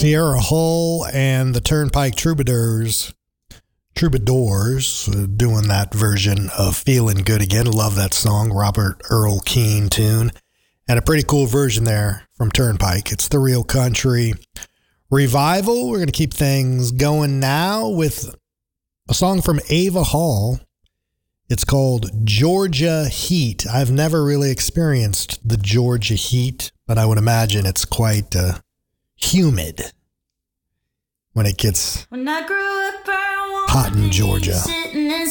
Sierra Hull and the Turnpike Troubadours doing that version of Feeling Good Again. Love that song, Robert Earl Keen tune. And a pretty cool version there from Turnpike. It's the Real Country Revival. We're going to keep things going now with a song from Ava Hall. It's called Georgia Heat. I've never really experienced the Georgia heat, but I would imagine it's quite humid when it gets hot in Georgia.